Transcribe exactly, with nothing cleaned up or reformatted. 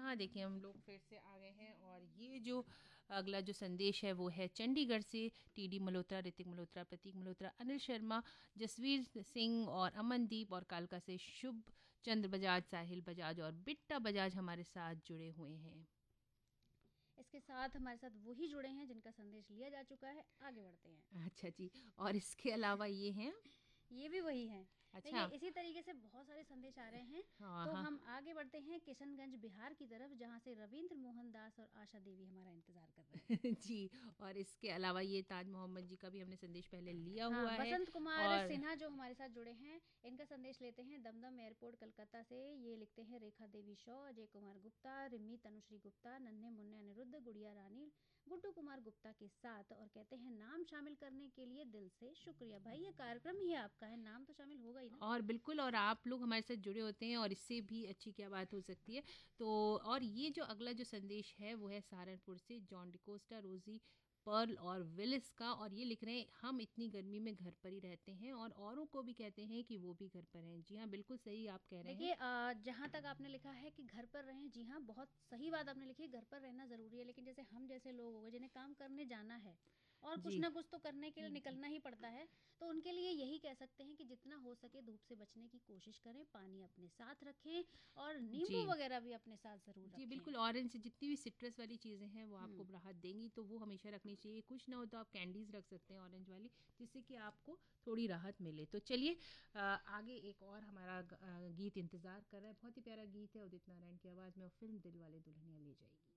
हाँ, देखिए हम लोग फिर से आ गए हैं और ये जो अगला जो संदेश है वो है चंडीगढ़ से। टीडी मल्होत्रा, ऋतिक मल्होत्रा, प्रतीक मल्होत्रा, अनिल शर्मा, जसवीर सिंह और अमनदीप, और कालका से शुभ चंद्र बजाज, साहिल बजाज और बिट्टा बजाज हमारे साथ जुड़े हुए हैं। इसके साथ हमारे साथ वही जुड़े हैं जिनका संदेश लिया जा चुका है। आगे बढ़ते हैं। अच्छा जी, और इसके अलावा ये हैं। ये भी वही हैं। देखिए अच्छा। इसी तरीके से बहुत सारे संदेश आ रहे हैं। हाँ तो हाँ। हम आगे बढ़ते हैं किशनगंज बिहार की तरफ, जहाँ से रविंद्र मोहन दास और आशा देवी हमारा इंतजार कर रहे हैं। जी, और इसके अलावा ये ताज मोहम्मद जी का भी हमने संदेश पहले लिया हाँ, हुआ है। बसंत कुमार और सिन्हा जो हमारे साथ जुड़े हैं, इनका संदेश लेते हैं दमदम एयरपोर्ट कलकत्ता से। ये लिखते हैं रेखा देवी शॉ, अजय कुमार गुप्ता, रिमी तनुश्री गुप्ता, नन्हे मुन्ने अनिरुद्ध, गुड़िया रानी, गुड्डू कुमार गुप्ता के साथ, और कहते हैं नाम शामिल करने के लिए दिल से शुक्रिया। भाई ये कार्यक्रम ही आपका है, नाम तो शामिल होगा ही ना। और बिल्कुल, और आप लोग हमारे साथ जुड़े होते हैं और इससे भी अच्छी क्या बात हो सकती है। तो और ये जो अगला जो संदेश है वो है सहारनपुर से जॉन डिकोस्टा, रोजी, पर्ल और विलिस का, और ये लिख रहे हैं हम इतनी गर्मी में घर पर ही रहते हैं और औरों को भी कहते हैं कि वो भी घर पर हैं। जी हाँ, बिल्कुल सही आप कह रहे हैं। देखिए अ, जहाँ तक आपने लिखा है कि घर पर रहें, जी हाँ, बहुत सही बात आपने लिखी है, घर पर रहना ज़रूरी है। लेकिन जैसे हम जैसे लोग हो गए जिन्हें काम करने जाना है और कुछ जी ना कुछ तो करने के लिए निकलना ही पड़ता है, तो उनके लिए यही कह सकते हैं कि जितना हो सके धूप से बचने की कोशिश करें, पानी अपने साथ रखें और जी नींबू वगैरह भी अपने साथ ज़रूर जी रखें। बिल्कुल, ऑरेंज जितनी भी सिट्रस वाली चीज़ें हैं वो आपको हुँ। राहत देंगी, तो वो हमेशा रखनी चाहिए। कुछ ना हो तो आप कैंडीज़ रख सकते हैं ऑरेंज वाली, जिससे कि आपको थोड़ी राहत मिले। तो चलिए अ, आगे एक और हमारा ग- अ, गीत इंतज़ार कर रहा है। बहुत ही प्यारा गीत है, उदित नारायण की आवाज़ में, और फिल्म दिल वाले दुल्हनिया ले जाएगी।